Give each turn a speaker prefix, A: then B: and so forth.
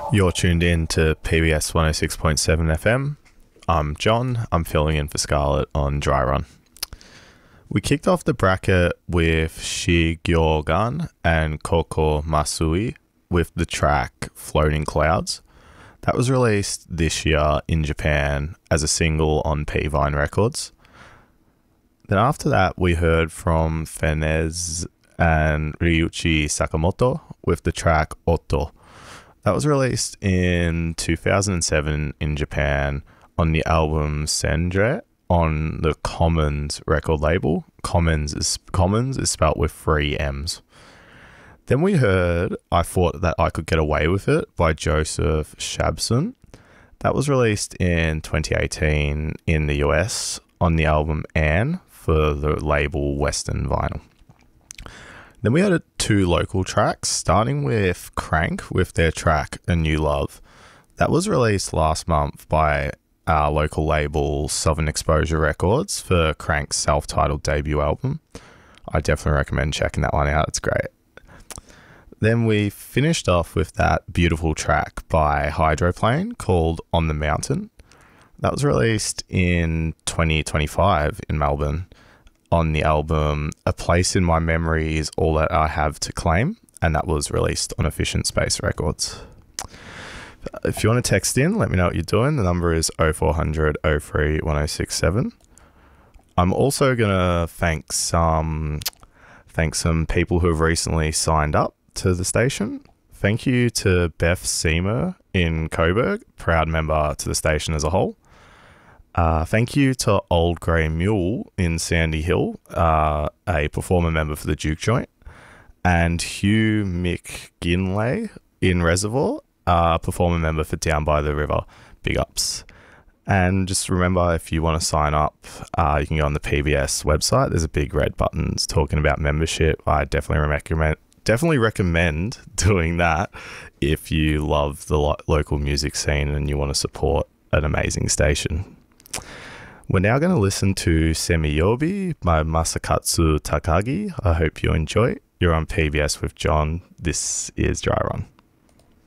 A: You're tuned in to PBS 106.7 FM. I'm John. I'm filling in for Scarlett on Dry Run. We kicked off the bracket with Shigyogan and Koko Masui with the track Floating Clouds. That was released this year in Japan as a single on P-Vine Records. Then after that, we heard from Fenez and Ryuichi Sakamoto with the track Otto. That was released in 2007 in Japan on the album Sendre on the Commons record label. Commons is spelt with 3 M's. Then we heard I Thought That I Could Get Away With It by Joseph Shabson. That was released in 2018 in the US on the album Anne for the label Western Vinyl. Then we had 2 local tracks, starting with Crank with their track A New Love. That was released last month by our local label Southern Exposure Records for Crank's self-titled debut album. I definitely recommend checking that one out, it's great. Then we finished off with that beautiful track by Hydroplane called On the Mountain. That was released in 2025 in Melbourne on the album A Place in My Memory Is All That I Have to Claim, and that was released on Efficient Space Records. If you want to text in, let me know what you're doing. The number is 0400 03 1067. I'm also going to thank some people who have recently signed up to the station. Thank you to Beth Seymour in Coburg, proud member to the station as a whole. Thank you to Old Grey Mule in Sandy Hill, a performer member for the Duke Joint, and Hugh McGinley in Reservoir, a performer member for Down by the River. Big ups. And just remember, if you want to sign up, you can go on the PBS website. There's a big red button talking about membership. I definitely recommend doing that if you love the local music scene and you want to support an amazing station. We're now going to listen to Semiyobi by Masakatsu Takagi. I hope you enjoy. You're on PBS with John. This is Dry Run.